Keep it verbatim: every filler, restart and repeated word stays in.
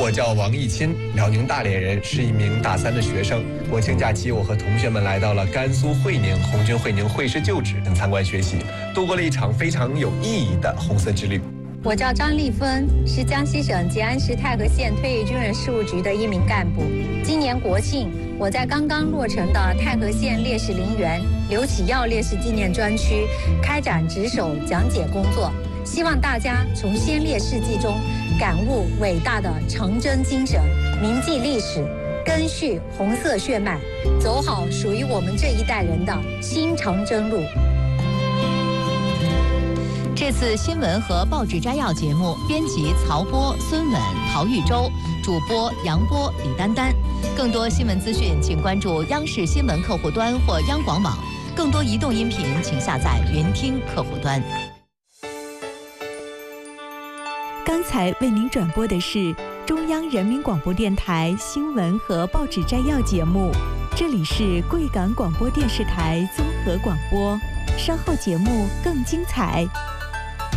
我叫王义钦，辽宁大连人，是一名大三的学生。国庆假期，我和同学们来到了甘肃会宁红军会宁会师旧址等参观学习，度过了一场非常有意义的红色之旅。 我叫张丽芬，是江西省吉安市太和县退役军人事务局的一名干部。今年国庆，我在刚刚落成的太和县烈士陵园刘启耀烈士纪念专区开展值守讲解工作，希望大家从先烈事迹中感悟伟大的长征精神，铭记历史，根续红色血脉，走好属于我们这一代人的新长征路。 这次新闻和报纸摘要节目，编辑曹波、孙稳、陶玉洲，主播杨波、李丹丹。更多新闻资讯，请关注央视新闻客户端或央广网。更多移动音频，请下载云听客户端。 刚才为您转播的是中央人民广播电台新闻和报纸摘要节目，这里是贵港广播电视台综合广播。稍后节目更精彩。